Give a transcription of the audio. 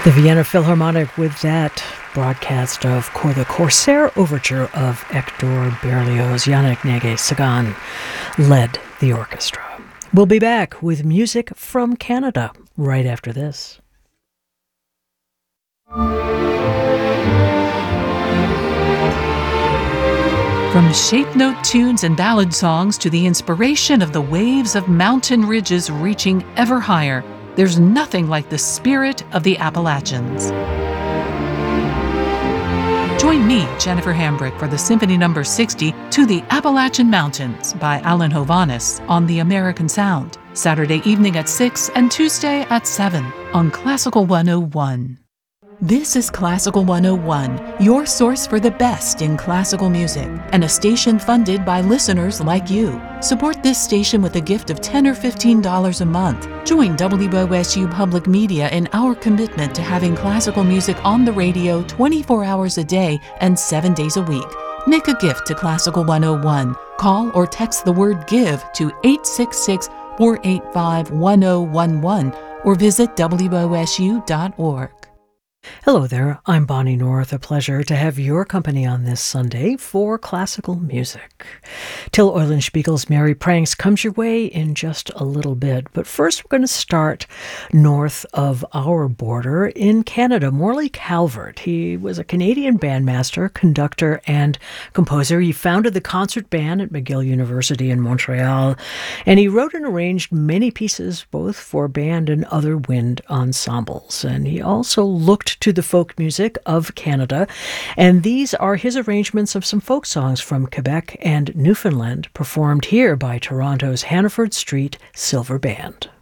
The Vienna Philharmonic with that broadcast of the Corsair Overture of Hector Berlioz. Yannick Néguet-Séguin led the orchestra. We'll be back with music from Canada right after this. From shape note tunes and ballad songs to the inspiration of the waves of mountain ridges reaching ever higher, there's nothing like the spirit of the Appalachians. Join me, Jennifer Hambrick, for the Symphony No. 60 to the Appalachian Mountains by Alan Hovhaness on the American Sound, Saturday evening at 6 and Tuesday at 7 on Classical 101. This is Classical 101, your source for the best in classical music, and a station funded by listeners like you. Support this station with a gift of $10 or $15 a month. Join WOSU Public Media in our commitment to having classical music on the radio 24 hours a day and 7 days a week. Make a gift to Classical 101. Call or text the word GIVE to 866-485-1011 or visit WOSU.org. Hello there, I'm Bonnie North. A pleasure to have your company on this Sunday for classical music. Till Eulenspiegel's Merry Pranks comes your way in just a little bit. But first we're going to start north of our border in Canada. Morley Calvert. He was a Canadian bandmaster, conductor, and composer. He founded the concert band at McGill University in Montreal, and he wrote and arranged many pieces both for band and other wind ensembles. And he also looked to the folk music of Canada, and these are his arrangements of some folk songs from Quebec and Newfoundland, performed here by Toronto's Hannaford Street Silver Band.